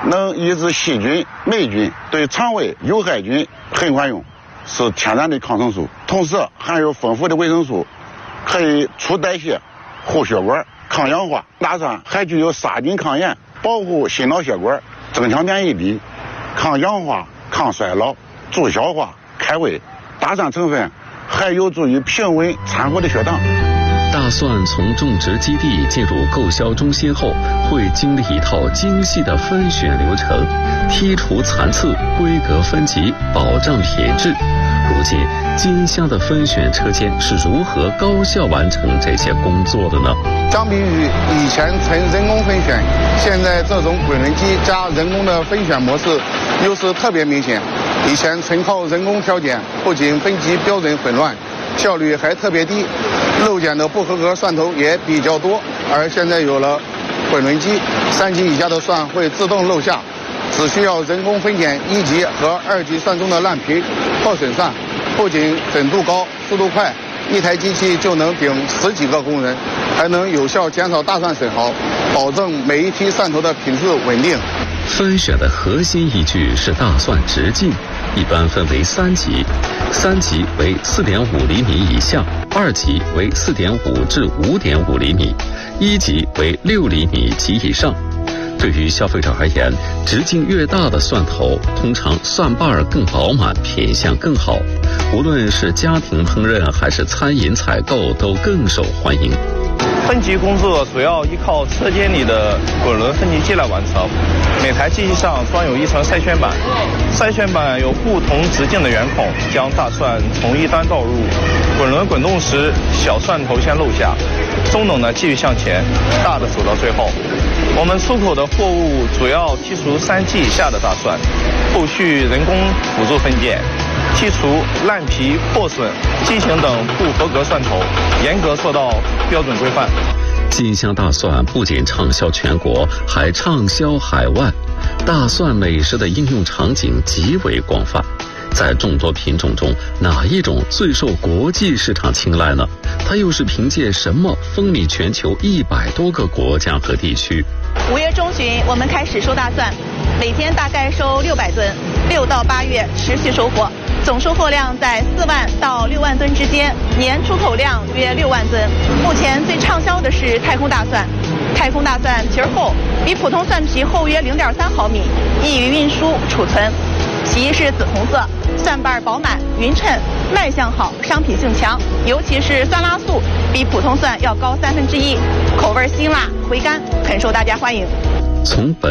能抑制细菌、霉菌，对肠胃有害菌很管用，是天然的抗生素。同时含有丰富的维生素，可以促代谢、护血管、抗氧化。大蒜还具有杀菌抗炎、保护心脑血管、增强免疫力、抗氧化、抗衰老、助消化、开胃。大蒜成分还有助于平稳餐后的血糖。 大蒜从种植基地进入购销中心后，会经历一套精细的分选流程，剔除残次，规格分级，保障品质。如今，金香的分选车间是如何高效完成这些工作的呢？ 相比于以前纯人工分选，现在这种滚轮机加人工的分选模式优势特别明显。以前纯靠人工挑拣，不仅分级标准混乱，效率还特别低，漏检的不合格蒜头也比较多。而现在有了滚轮机，3级以下的蒜会自动漏下，只需要人工分拣1级和2级蒜中的烂皮、破损蒜，不仅准度高、速度快，一台机器就能顶10几个工人，还能有效减少大蒜损耗，保证每一批蒜头的品质稳定。 分选的核心依据是大蒜直径，一般分为3级，3级为4.5厘米以下，2级为4.5至5.5厘米，1级为6厘米及以上。对于消费者而言，直径越大的蒜头，通常蒜瓣更饱满，品相更好，无论是家庭烹饪还是餐饮采购都更受欢迎。 分级工作主要依靠车间里的滚轮分级机来完成，每台机器上装有一层筛选板，筛选板有不同直径的圆孔，将大蒜从一端倒入，滚轮滚动时，小蒜头先漏下，中等的继续向前，大的走到最后。我们出口的货物主要剔除3级以下的大蒜，后续人工辅助分拣，剔除烂皮、破损、畸形等不合格蒜头，严格做到标准规范。 金香大蒜不仅畅销全国，还畅销海外。大蒜美食的应用场景极为广泛。在众多品种中，哪一种最受国际市场青睐呢？它又是凭借什么风靡全球100多个国家和地区 ？5月中旬，我们开始收大蒜，每天大概收600吨，6到8月持续收获，总收获量在4万到6万吨之间，年出口量约6万吨。目前最畅销的是太空大蒜，太空大蒜皮厚，比普通蒜皮厚约0.3毫米，易于运输储存，皮是紫红色，蒜瓣饱满匀称，卖相好，商品性强，尤其是酸辣素比普通蒜要高1/3，口味辛辣回甘，很受大家欢迎。 从本